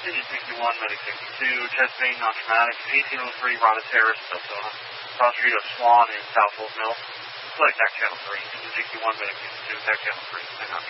Engine 61, Medic 62, chest pain, non-traumatic, 1803, Rhonda Terrace, Deltona, cross street of Swan in South Old Mill. Select TAC Channel 3, Engine 61, Medic 62, TAC Channel 3,